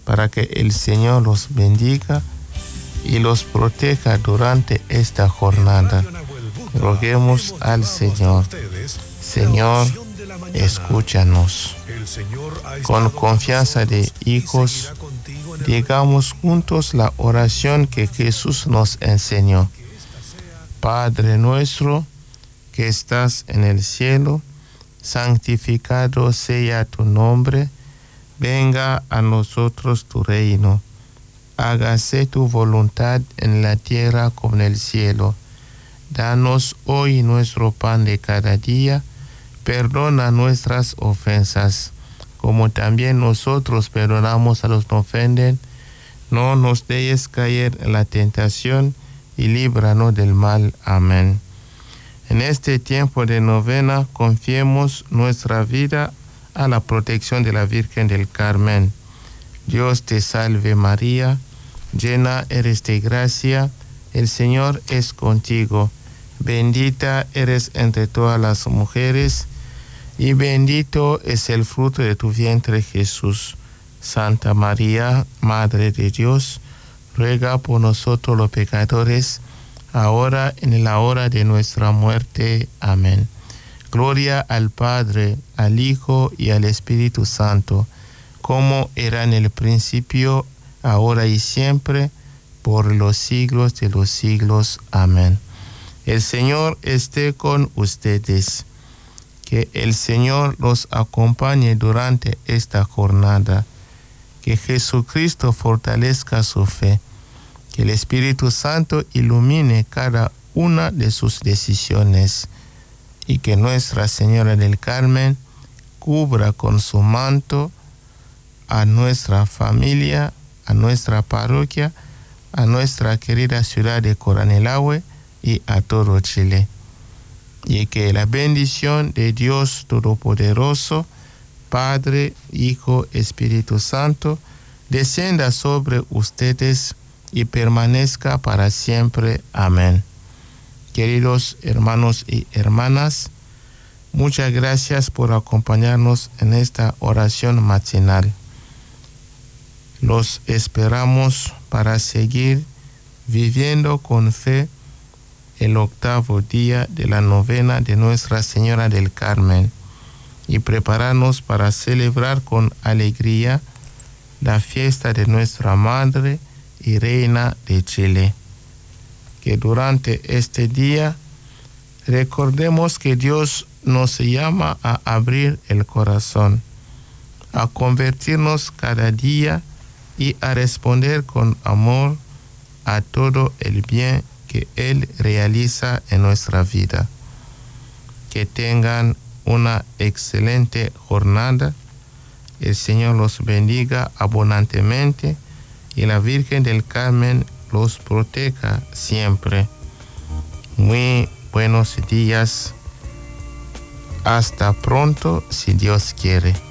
para que el Señor los bendiga y los proteja durante esta jornada. Roguemos al Señor. Señor, escúchanos. Con confianza de hijos, digamos juntos la oración que Jesús nos enseñó. Padre nuestro, que estás en el cielo, santificado sea tu nombre. Venga a nosotros tu reino. Hágase tu voluntad en la tierra como en el cielo. Danos hoy nuestro pan de cada día. Perdona nuestras ofensas, como también nosotros perdonamos a los que nos ofenden. No nos dejes caer en la tentación y líbranos del mal. Amén. En este tiempo de novena, confiemos nuestra vida a la protección de la Virgen del Carmen. Dios te salve María, llena eres de gracia, el Señor es contigo. Bendita eres entre todas las mujeres, y bendito es el fruto de tu vientre Jesús. Santa María, Madre de Dios, ruega por nosotros los pecadores, ahora y en la hora de nuestra muerte. Amén. Gloria al Padre, al Hijo y al Espíritu Santo, como era en el principio, ahora y siempre, por los siglos de los siglos. Amén. El Señor esté con ustedes. Que el Señor los acompañe durante esta jornada. Que Jesucristo fortalezca su fe. Que el Espíritu Santo ilumine cada una de sus decisiones. Y que Nuestra Señora del Carmen cubra con su manto a nuestra familia, a nuestra parroquia, a nuestra querida ciudad de Coranelahue y a todo Chile. Y que la bendición de Dios Todopoderoso, Padre, Hijo, Espíritu Santo, descienda sobre ustedes y permanezca para siempre. Amén. Queridos hermanos y hermanas, muchas gracias por acompañarnos en esta oración matinal. Los esperamos para seguir viviendo con fe el octavo día de la novena de Nuestra Señora del Carmen y prepararnos para celebrar con alegría la fiesta de nuestra Madre y Reina de Chile. Que durante este día recordemos que Dios nos llama a abrir el corazón, a convertirnos cada día y a responder con amor a todo el bien que Él realiza en nuestra vida. Que tengan una excelente jornada. El Señor los bendiga abundantemente y la Virgen del Carmen los proteja siempre. Muy buenos días. Hasta pronto, si Dios quiere.